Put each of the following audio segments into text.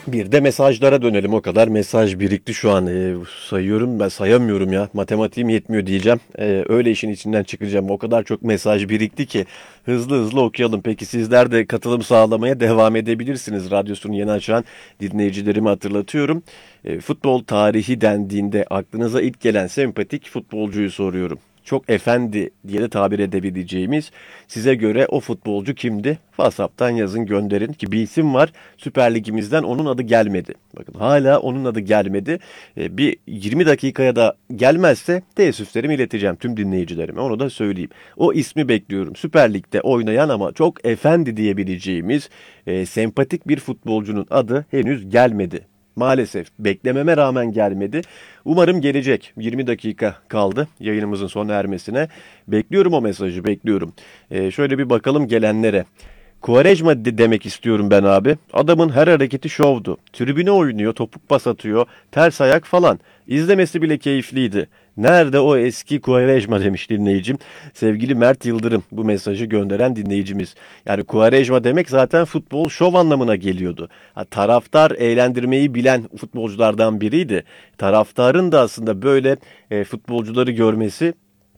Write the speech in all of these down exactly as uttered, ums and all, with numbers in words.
Bir de mesajlara dönelim. O kadar mesaj birikti şu an. Ee, sayıyorum ben sayamıyorum ya. Matematiğim yetmiyor diyeceğim. Ee, öyle işin içinden çıkacağım. O kadar çok mesaj birikti ki hızlı hızlı okuyalım. Peki sizler de katılım sağlamaya devam edebilirsiniz. Radyosunu yeni açan dinleyicilerimi hatırlatıyorum. Ee, futbol tarihi dendiğinde aklınıza ilk gelen sempatik futbolcuyu soruyorum. Çok efendi diye de tabir edebileceğimiz size göre o futbolcu kimdi? WhatsApp'tan yazın gönderin ki bir isim var Süper Ligimizden onun adı gelmedi. Bakın hala onun adı gelmedi. Ee, bir yirmi dakikaya da gelmezse teessüflerimi ileteceğim tüm dinleyicilerime onu da söyleyeyim. O ismi bekliyorum. Süper Lig'de oynayan ama çok efendi diyebileceğimiz e, sempatik bir futbolcunun adı henüz gelmedi. Maalesef beklememe rağmen gelmedi. Umarım gelecek. yirmi dakika kaldı yayınımızın sona ermesine. Bekliyorum o mesajı, bekliyorum. Ee, şöyle bir bakalım gelenlere. Quaresma de- demek istiyorum ben abi. Adamın her hareketi şovdu. Tribüne oynuyor, topuk pas atıyor, ters ayak falan. İzlemesi bile keyifliydi. Nerede o eski Quaresma demiş dinleyicim. Sevgili Mert Yıldırım bu mesajı gönderen dinleyicimiz. Yani Quaresma demek zaten futbol şov anlamına geliyordu. Ha, taraftar eğlendirmeyi bilen futbolculardan biriydi. Taraftarın da aslında böyle e, futbolcuları görmesi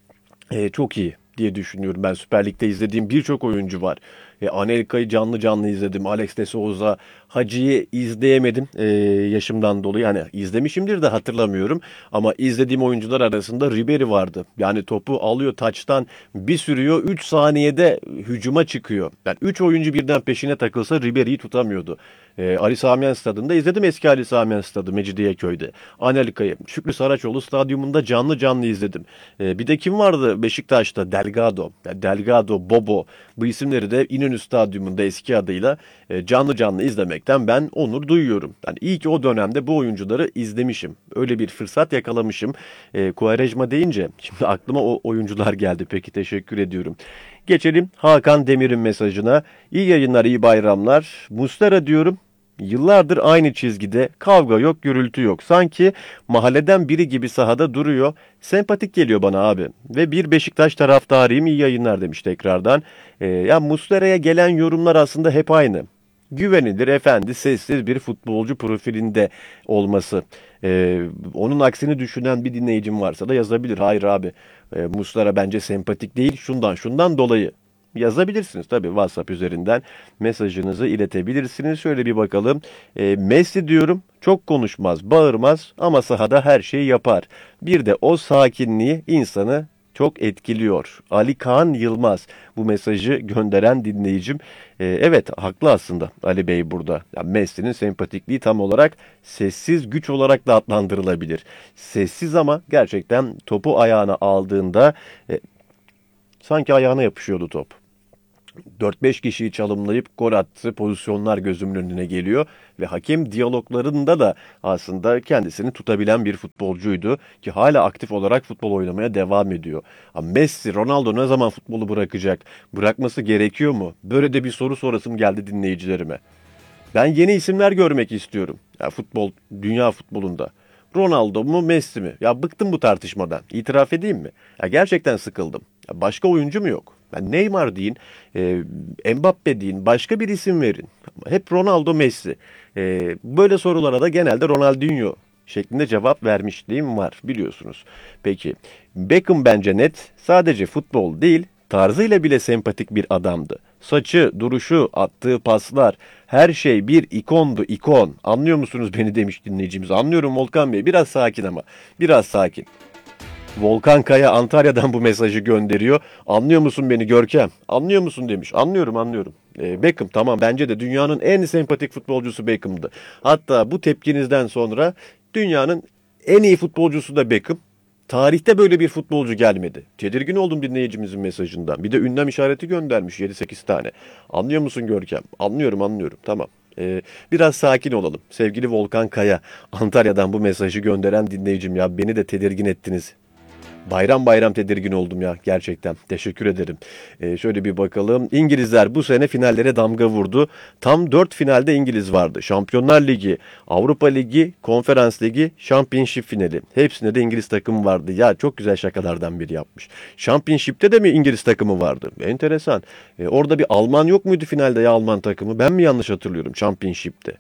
e, çok iyi diye düşünüyorum. Ben Süper Lig'de izlediğim birçok oyuncu var. E, Anelka'yı canlı canlı izledim. Alex de Souza, Hacı'yı izleyemedim e, yaşımdan dolayı. Yani izlemişimdir de hatırlamıyorum. Ama izlediğim oyuncular arasında Ribery vardı. Yani topu alıyor taçtan bir sürüyor. üç saniyede hücuma çıkıyor. Yani üç oyuncu birden peşine takılsa Ribery'yi tutamıyordu. E, Ali Sami Yen Stadı'nda izledim eski Ali Sami Yen Stadı Mecidiyeköy'de. Anelka'yı Şükrü Saraçoğlu stadyumunda canlı canlı izledim. E, bir de kim vardı Beşiktaş'ta? Delgado. Yani Delgado, Bobo bu isimleri de İnönü Stadyumunda eski adıyla e, canlı canlı izlemekten ben onur duyuyorum. Yani iyi ki o dönemde bu oyuncuları izlemişim. Öyle bir fırsat yakalamışım. E, Quaresma deyince şimdi aklıma o oyuncular geldi. Peki teşekkür ediyorum. Geçelim Hakan Demir'in mesajına. İyi yayınlar, iyi bayramlar. Muslera diyorum. Yıllardır aynı çizgide kavga yok, gürültü yok. Sanki mahalleden biri gibi sahada duruyor. Sempatik geliyor bana abi. Ve bir Beşiktaş taraftarıyım. İyi yayınlar demiş tekrardan. Ee, ya Muslera'ya gelen yorumlar aslında hep aynı. Güvenilir, efendi, sessiz bir futbolcu profilinde olması. Ee, onun aksini düşünen bir dinleyicim varsa da yazabilir. Hayır abi, e, Muslera bence sempatik değil. Şundan şundan dolayı. Yazabilirsiniz tabii WhatsApp üzerinden mesajınızı iletebilirsiniz. Şöyle bir bakalım. E, Messi diyorum çok konuşmaz, bağırmaz ama sahada her şeyi yapar. Bir de o sakinliği insanı çok etkiliyor. Ali Kaan Yılmaz bu mesajı gönderen dinleyicim. E, evet haklı aslında Ali Bey burada. Yani Messi'nin sempatikliği tam olarak sessiz güç olarak da adlandırılabilir. Sessiz ama gerçekten topu ayağına aldığında e, sanki ayağına yapışıyordu top. Dört beş kişiyi çalımlayıp gol attığı pozisyonlar gözümün önüne geliyor. Ve hakem diyaloglarında da aslında kendisini tutabilen bir futbolcuydu. Ki hala aktif olarak futbol oynamaya devam ediyor. Ama Messi, Ronaldo ne zaman futbolu bırakacak? Bırakması gerekiyor mu? Böyle de bir soru sorasım geldi dinleyicilerime. Ben yeni isimler görmek istiyorum. Ya futbol, dünya futbolunda. Ronaldo mu Messi mi? Ya bıktım bu tartışmadan. İtiraf edeyim mi? Ya gerçekten sıkıldım. Ya başka oyuncu mu yok? Yani Neymar deyin, e, Mbappe deyin, başka bir isim verin. Hep Ronaldo, Messi. E, böyle sorulara da genelde Ronaldinho şeklinde cevap vermişliğim var biliyorsunuz. Peki Beckham bence net sadece futbol değil tarzıyla bile sempatik bir adamdı. Saçı, duruşu, attığı paslar her şey bir ikondu ikon. Anlıyor musunuz beni demiş dinleyicimiz. Anlıyorum Volkan Bey biraz sakin ama biraz sakin. Volkan Kaya Antalya'dan bu mesajı gönderiyor. Anlıyor musun beni Görkem? Anlıyor musun demiş. Anlıyorum anlıyorum. E, Beckham tamam bence de dünyanın en sempatik futbolcusu Beckham'dı. Hatta bu tepkinizden sonra dünyanın en iyi futbolcusu da Beckham. Tarihte böyle bir futbolcu gelmedi. Tedirgin oldum dinleyicimizin mesajından. Bir de ünlem işareti göndermiş yedi sekiz tane. Anlıyor musun Görkem? Anlıyorum anlıyorum tamam. Ee, biraz sakin olalım. Sevgili Volkan Kaya, Antalya'dan bu mesajı gönderen dinleyicim ya beni de tedirgin ettiniz. Bayram bayram tedirgin oldum ya gerçekten. Teşekkür ederim. Ee, şöyle bir bakalım. İngilizler bu sene finallere damga vurdu. Tam dört finalde İngiliz vardı. Şampiyonlar Ligi, Avrupa Ligi, Konferans Ligi, Championship finali. Hepsinde de İngiliz takımı vardı. Ya çok güzel şakalardan biri yapmış. Championship'te de mi İngiliz takımı vardı? Enteresan. Ee, orada bir Alman yok muydu finalde ya Alman takımı? Ben mi yanlış hatırlıyorum Championship'te?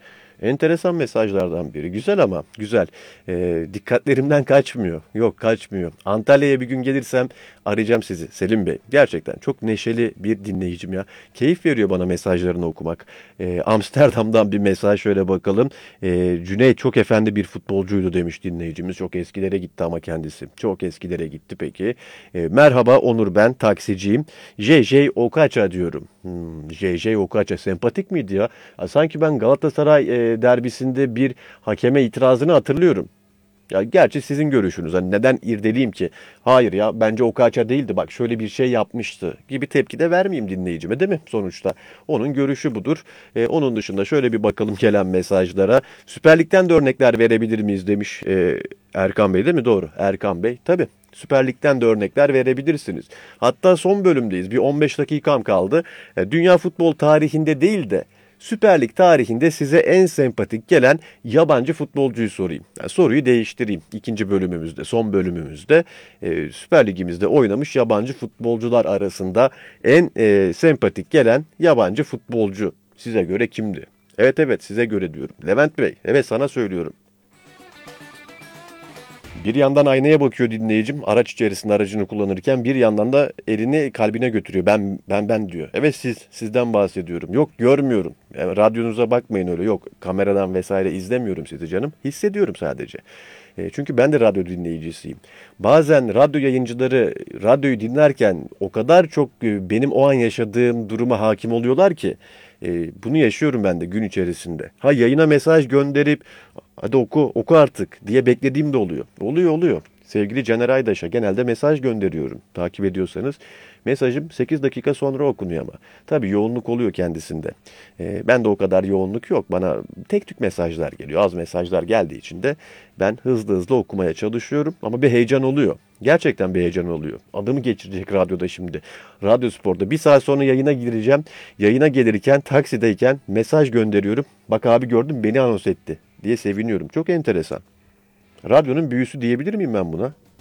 Enteresan mesajlardan biri. Güzel ama güzel. Ee, dikkatlerimden kaçmıyor. Yok kaçmıyor. Antalya'ya bir gün gelirsem arayacağım sizi Selim Bey. Gerçekten çok neşeli bir dinleyicim ya. Keyif veriyor bana mesajlarını okumak. Ee, Amsterdam'dan bir mesaj şöyle bakalım. Ee, Cüneyt çok efendi bir futbolcuydu demiş dinleyicimiz. Çok eskilere gitti ama kendisi. Çok eskilere gitti peki. Ee, merhaba Onur, ben taksiciyim. J J Okaça diyorum. Hmm, J J Okaça sempatik miydi ya? Ya sanki ben Galatasaray e, derbisinde bir hakeme itirazını hatırlıyorum. Ya gerçi sizin görüşünüz. Hani neden irdeleyeyim ki? Hayır ya, bence Okaça değildi. Bak şöyle bir şey yapmıştı gibi tepki de vermeyeyim dinleyicime, değil mi? Sonuçta onun görüşü budur. E, onun dışında şöyle bir bakalım gelen mesajlara. Süper Lig'den de örnekler verebilir miyiz demiş e, Erkan Bey, değil mi? Doğru. Erkan Bey. Tabii. Süper Lig'den de örnekler verebilirsiniz. Hatta son bölümdeyiz. Bir on beş dakikam kaldı. E, Dünya futbol tarihinde değil de Süper Lig tarihinde size en sempatik gelen yabancı futbolcuyu sorayım. Yani soruyu değiştireyim. İkinci bölümümüzde, son bölümümüzde e, Süper Ligimizde oynamış yabancı futbolcular arasında en e, sempatik gelen yabancı futbolcu size göre kimdi? Evet evet, size göre diyorum. Levent Bey, evet sana söylüyorum. Bir yandan aynaya bakıyor dinleyicim araç içerisinde aracını kullanırken, bir yandan da elini kalbine götürüyor. Ben ben ben diyor. Evet, siz sizden bahsediyorum. Yok, görmüyorum. Yani radyonuza bakmayın öyle. Yok, kameradan vesaire izlemiyorum sizi canım. Hissediyorum sadece. E, çünkü ben de radyo dinleyicisiyim. Bazen radyo yayıncıları radyoyu dinlerken o kadar çok e, benim o an yaşadığım duruma hakim oluyorlar ki e, bunu yaşıyorum ben de gün içerisinde. Ha, yayına mesaj gönderip hadi oku oku artık diye beklediğim de oluyor. Oluyor oluyor. Sevgili Caner Aydaş'a genelde mesaj gönderiyorum. Takip ediyorsanız. Mesajım sekiz dakika sonra okunuyor ama. Tabii yoğunluk oluyor kendisinde. Ee, ben de o kadar yoğunluk yok. Bana tek tük mesajlar geliyor. Az mesajlar geldiği için de ben hızlı hızlı okumaya çalışıyorum. Ama bir heyecan oluyor. Gerçekten bir heyecan oluyor. Adımı geçirecek radyoda şimdi. Radyo Spor'da bir saat sonra yayına gireceğim. Yayına gelirken taksideyken mesaj gönderiyorum. Bak abi, gördüm, beni anons etti diye seviniyorum. Çok enteresan. Radyonun büyüsü diyebilir miyim ben buna?